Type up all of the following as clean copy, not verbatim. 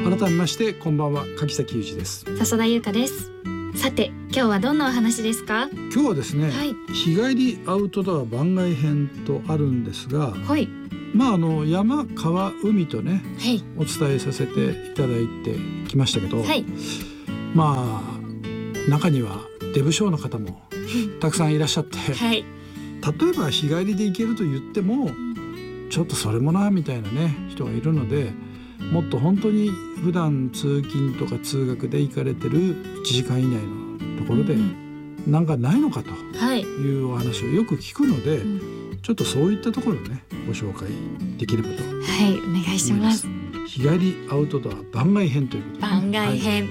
改めましてこんばんは、柿崎裕二です。 笹田優香です。さて今日はどんなお話ですか？ 今日はですね、日帰りアウトドア番外編とあるんですが、山川海とね、お伝えさせていただいてきましたけど、中には出不精の方もたくさんいらっしゃって、例えば日帰りで行けると言ってもちょっとそれもなみたいなね人がいるので、もっと本当に普段通勤とか通学で行かれてる1時間以内のところでなんかないのかというお話をよく聞くので、ちょっとそういったところをねご紹介できればと思います。 お願いします。 日帰りアウトドア番外編ということで、 番外編、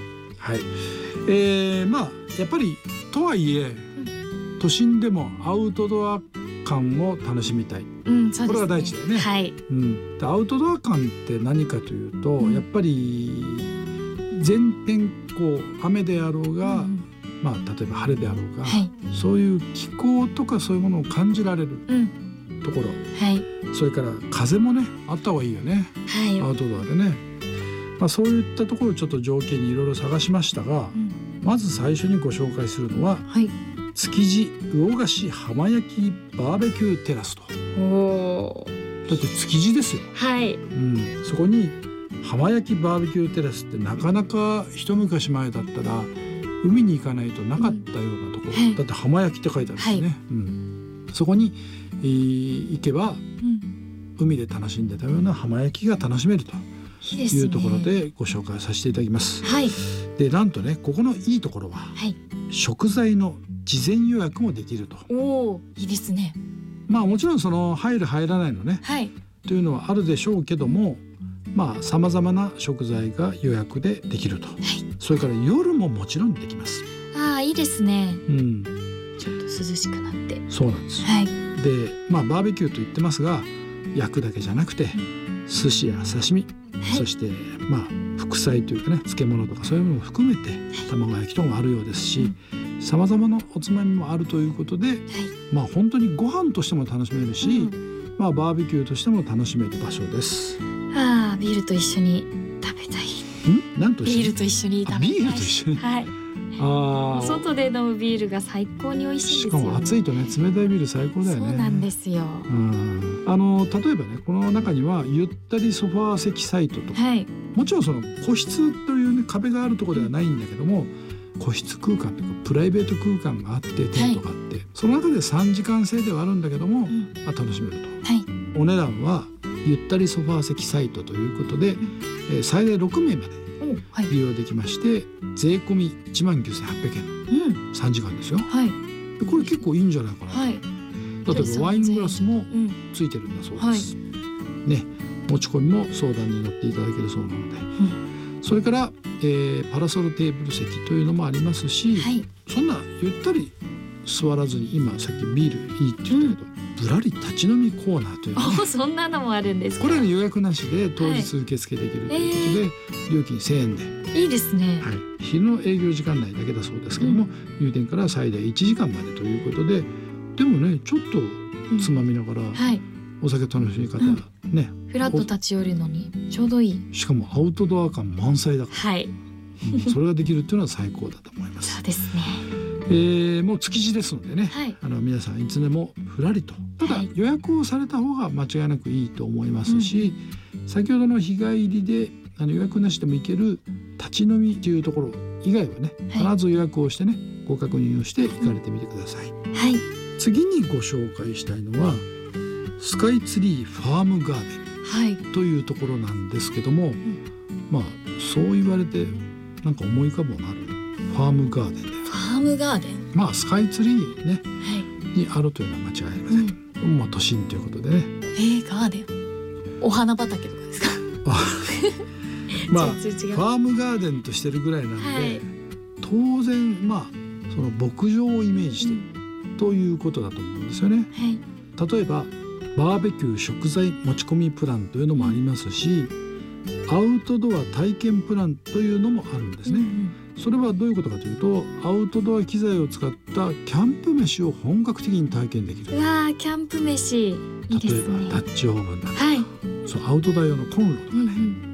やっぱりとはいえ、都心でもアウトドア感を楽しみたい、これは第一だよね。アウトドア感って何かというと、やっぱり全天候雨であろうが、例えば晴れであろうが、そういう気候とかそういうものを感じられるところ、それから風もねあった方がいいよね、アウトドアでね。そういったところをちょっと条件にいろいろ探しましたが、まず最初にご紹介するのは、築地魚河岸浜焼きバーベキューテラスと。だって築地ですよ。そこに浜焼きバーベキューテラスってなかなか一昔前だったら海に行かないとなかったようなところ、だって浜焼きって書いてあるんですね。そこに行けば、海で楽しんでたような浜焼きが楽しめるというところでご紹介させていただきます。でなんとね、ここのいいところは、食材の事前予約もできると。 いいですね。 もちろんその入る入らないのね、というのはあるでしょうけども、さまざまな食材が予約でできると。それから夜ももちろんできます。 いいですね。ちょっと涼しくなって。 そうなんです。でバーベキューと言ってますが、焼くだけじゃなくて寿司や刺身、そして副菜というかね、漬物とかそういうものも含めて卵焼きとかもあるようですし、さまざまなおつまみもあるということで、本当にご飯としても楽しめるし、バーベキューとしても楽しめる場所です。 ビールと一緒に食べたい。 なんとビールと一緒に食べたい。 ビールと一緒に。 外で飲むビールが最高に美味しいんですよね。 しかも暑いとね、冷たいビール最高だよね。 そうなんですよ。 例えばね、この中にはゆったりソファー席サイトとか、もちろんその個室というね壁があるところではないんだけども、個室空間というかプライベート空間があって、テントがあって、その中で3時間制ではあるんだけども、楽しめると。お値段はゆったりソファー席サイトということで、最大6名まで利用できまして、税込み19,800円、3時間ですよ。これ結構いいんじゃないかな。例えばワイングラスもついてるんだそうです。持ち込みも相談に乗っていただけるそうなので、それから、パラソルテーブル席というのもありますし、そんなゆったり座らずに、今さっきビールいいって言ったけど、ぶらり立ち飲みコーナーというね、 そんなのもあるんですか。 これは予約なしで当日受付できるということで、料金1,000円でいいですね。 昼の営業時間内だけだそうですけども、入店から最大1時間までということで、でもねちょっとつまみながらお酒楽しみ方ね、 フラッと立ち寄るのにちょうどいい。 しかもアウトドア感満載だから、それができるっていうのは最高だと思います。 そうですね。 もう築地ですのでね、皆さんいつでもふらりと、ただ予約をされた方が間違いなくいいと思いますし、先ほどの日帰りで予約なしでも行ける立ち飲みというところ以外はね、必ず予約をしてね、ご確認をして行かれてみてください。次にご紹介したいのはスカイツリーファームガーデンというところなんですけども、そう言われてなんか思い浮かぶものある。ファームガーデンで、 ファームガーデン、 スカイツリーね、にあるというのは間違いありません。都心ということでね。 ガーデン、お花畑とかですか。 ファームガーデンとしてるぐらいなんで、当然その牧場をイメージしてるということだと思うんですよね。例えばバーベキュー食材持ち込みプランというのもありますし、アウトドア体験プランというのもあるんですね。それはどういうことかというと、アウトドア機材を使ったキャンプ飯を本格的に体験できる。 キャンプ飯いいですね。 例えばダッチオーブンだとか、そうアウトドア用のコンロとかね、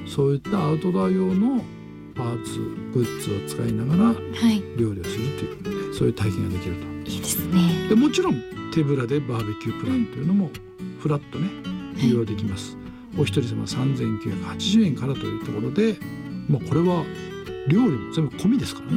そういったアウトドア用のパーツグッズを使いながら料理をするということで、そういう体験ができると。 いいですね。 でもちろん手ぶらでバーベキュープランというのもフラッとね利用できます。お一人様3980円からというところで、もうこれは料理も全部込みですからね。